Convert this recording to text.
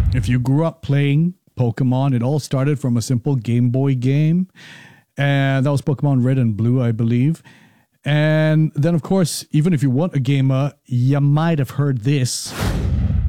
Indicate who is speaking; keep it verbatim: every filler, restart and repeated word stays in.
Speaker 1: If you grew up playing Pokemon, it all started from a simple Game Boy game. And that was Pokemon Red and Blue, I believe. And then, of course, even if you weren't a gamer, you might have heard this.